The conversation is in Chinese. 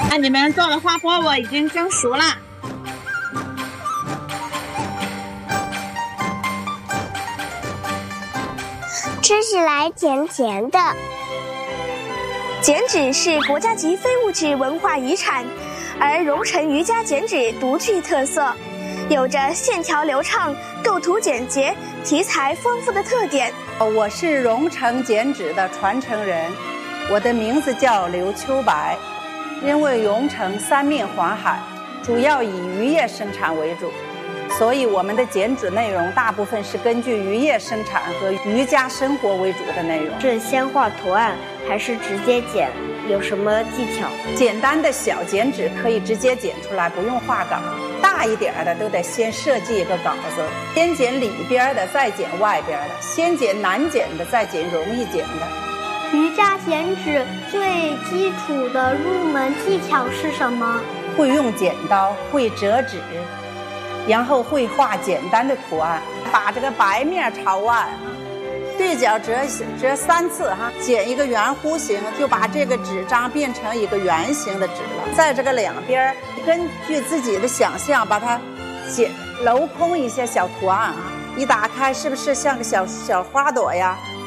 那你们做的花饽饽已经蒸熟了。 吃起来甜甜的。 剪纸是国家级非物质文化遗产，而荣成瑜伽剪纸独具特色，有着线条流畅、构图简洁、题材丰富的特点。 我是荣成剪纸的传承人，我的名字叫刘秋白。因为荣成三面环海，主要以渔业生产为主，所以我们的剪纸内容大部分是根据渔业生产和渔家生活为主的内容。 是先画图案还是直接剪？有什么技巧？ 简单的小剪纸可以直接剪出来，不用画稿。大一点的都得先设计一个稿子，先剪里边的，再剪外边的，先剪难剪的，再剪容易剪的。 瑜伽剪纸最基础的入门技巧是什么？ 会用剪刀，会折纸，然后会画简单的图案，把这个白面朝外，对角折3次哈，剪一个圆弧形，就把这个纸张变成一个圆形的纸了。在这个两边，根据自己的想象，把它镂空一些小图案啊。一打开，是不是像个小花朵呀？